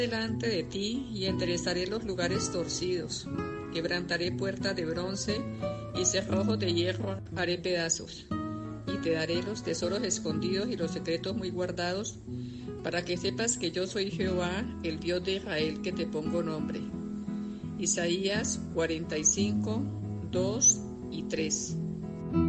delante de ti y enderezaré los lugares torcidos. Quebrantaré puertas de bronce y cerrojos de hierro haré pedazos. Y te daré los tesoros escondidos y los secretos muy guardados, para que sepas que yo soy Jehová, el Dios de Israel, que te pongo nombre. Isaías 45, 2 y 3.